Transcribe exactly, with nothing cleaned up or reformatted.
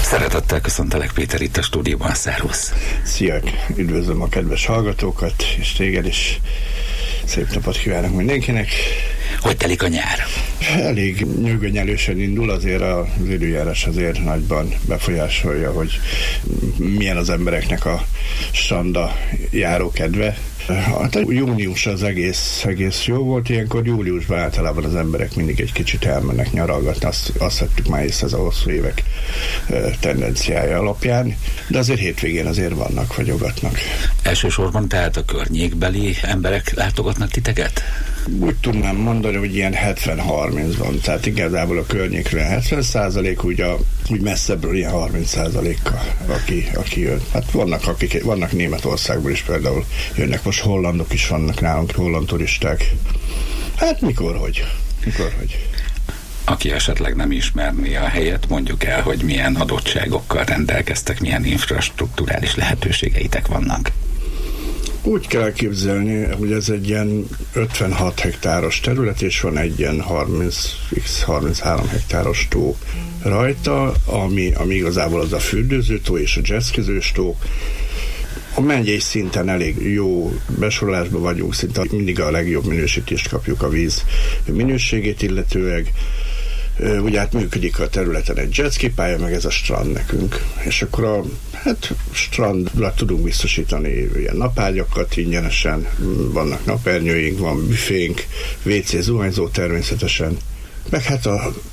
Szeretettel köszöntelek, Péter, itt a stúdióban. Szervusz! Szia! Üdvözlöm a kedves hallgatókat, és téged is. Szép napot kívánok mindenkinek! Hogy telik a nyár? Elég nyögönyelősen indul, azért az időjárás azért nagyban befolyásolja, hogy milyen az embereknek a strandra járó kedve. Hát a június az egész, egész jó volt, ilyenkor júliusban általában az emberek mindig egy kicsit elmennek nyaralgatni, azt, azt vettük már észre az a hosszú évek tendenciája alapján, de azért hétvégén azért vannak, vagyogatnak. Elsősorban tehát a környékbeli emberek látogatnak titeket? Úgy tudnám mondani, hogy ilyen hetven harminc van, tehát igazából a környékről hetven százalék, úgy, a, úgy messzebbről ilyen harminc százalék, aki, aki jön. Hát vannak, akik, vannak Németországból is például jönnek, most hollandok is vannak nálunk, holland turisták. Hát mikor, hogy? Mikor, hogy? Aki esetleg nem ismerné a helyet, mondjuk el, hogy milyen adottságokkal rendelkeztek, milyen infrastrukturális lehetőségeitek vannak. Úgy kell elképzelni, hogy ez egy ilyen ötvenhat hektáros terület, és van egy ilyen harminc harminchárom hektáros tó rajta, ami, ami igazából az a fürdőzőtó és a jetskizős tó. A mennyei szinten elég jó besorolásban vagyunk, szinte mindig a legjobb minősítést kapjuk a víz minőségét illetőleg. Ugye hát működik a területen egy jetski pálya, meg ez a strand nekünk. És akkor a hát, strandra tudunk biztosítani ilyen napágyakat ingyenesen, vannak napernyőink, van büfénk, vé cé, zuhanyzó természetesen, meg hát a